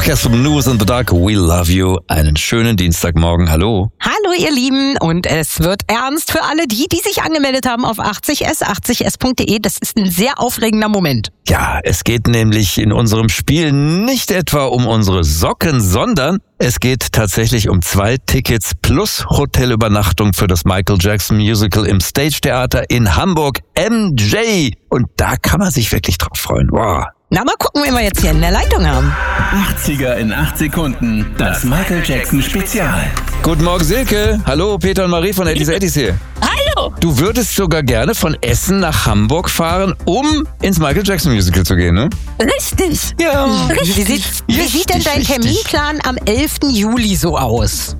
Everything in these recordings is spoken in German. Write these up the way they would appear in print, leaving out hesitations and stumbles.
Orchestral News in the Dark, we love you. Einen schönen Dienstagmorgen, hallo. Hallo ihr Lieben, und es wird ernst für alle die sich angemeldet haben auf 80s, 80s.de. Das ist ein sehr aufregender Moment. Ja, es geht nämlich in unserem Spiel nicht etwa um unsere Socken, sondern es geht tatsächlich um 2 Tickets plus Hotelübernachtung für das Michael Jackson Musical im Stage Theater in Hamburg, MJ. Und da kann man sich wirklich drauf freuen. Wow. Na, mal gucken, wen wir jetzt hier in der Leitung haben. 80er in 8 Sekunden, das Michael Jackson Spezial. Guten Morgen, Silke. Hallo, Peter und Marie von Eddie's Eddies hier. Hallo! Du würdest sogar gerne von Essen nach Hamburg fahren, um ins Michael Jackson Musical zu gehen, ne? Richtig! Ja. Wie sieht denn dein Terminplan am 11. Juli so aus?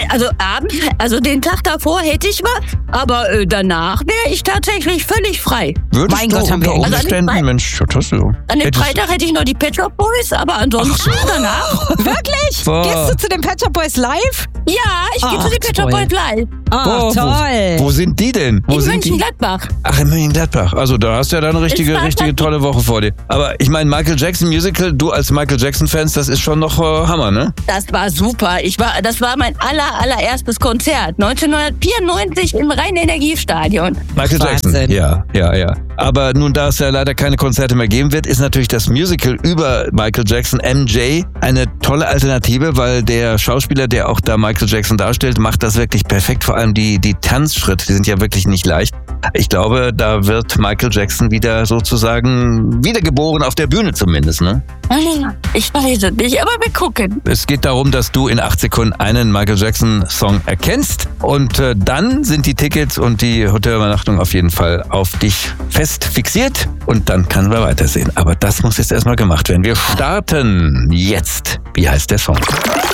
Also den Tag davor hätte ich was, aber danach wäre ich tatsächlich völlig frei. Würdest Mein du Gott, haben wir unter Umständen, Mensch, was hast du? An dem Freitag hätte ich noch die Pet Shop Boys, aber ansonsten danach. Wirklich? Boah. Gehst du zu den Pet Shop Boys live? Ja, ich gehe Ach, zu den Pet Shop toll. Boys live. Ah, toll. Wo sind die denn? Wo In sind die? Mönchengladbach. Ach, in Mönchengladbach. Also da hast du ja dann eine richtige tolle Woche vor dir. Aber ich meine, Michael Jackson Musical, du als Michael Jackson-Fans, das ist schon noch Hammer, ne? Das war super. Das war mein allererstes Konzert. 1994 im Rhein-Energiestadion. Michael Jackson. Wahnsinn. Ja. Aber nun, da es ja leider keine Konzerte mehr geben wird, ist natürlich das Musical über Michael Jackson, MJ, eine tolle Alternative, weil der Schauspieler, der auch da Michael Jackson darstellt, macht das wirklich perfekt. Vor allem die Tanzschritte, die sind ja wirklich nicht leicht. Ich glaube, da wird Michael Jackson wieder sozusagen wiedergeboren, auf der Bühne zumindest, ne? Ich weiß es nicht, aber wir gucken. Es geht darum, dass du in 8 Sekunden einen Michael Jackson-Song erkennst und dann sind die Tickets und die Hotelübernachtung auf jeden Fall auf dich fest fixiert und dann können wir weitersehen. Aber das muss jetzt erstmal gemacht werden. Wir starten jetzt. Wie heißt der Song?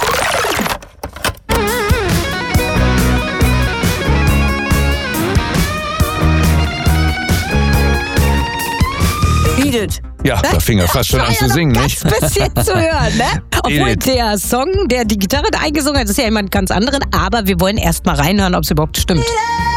Edith. Ja, da fing er fast schon an zu singen, nicht? Ganz bisschen zu hören, ne? Obwohl Edith. der Song, der die Gitarre da eingesungen hat, ist ja jemand ganz anderen. Aber wir wollen erst mal reinhören, ob es überhaupt stimmt.